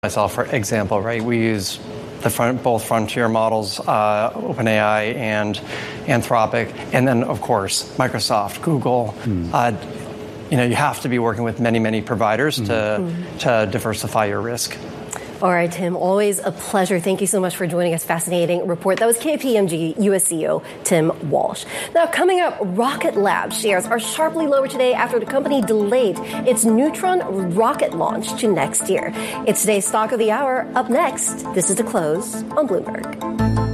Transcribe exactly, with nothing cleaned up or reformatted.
Myself, for example, right? We use the front, both frontier models, uh, OpenAI and Anthropic, and then, of course, Microsoft, Google. Mm. Uh, you know, you have to be working with many, many providers mm. to mm. to diversify your risk. All right, Tim, always a pleasure. Thank you so much for joining us. Fascinating report. That was K P M G U S C E O Tim Walsh. Now, coming up, Rocket Lab shares are sharply lower today after the company delayed its Neutron rocket launch to next year. It's today's stock of the hour. Up next, this is The Close on Bloomberg.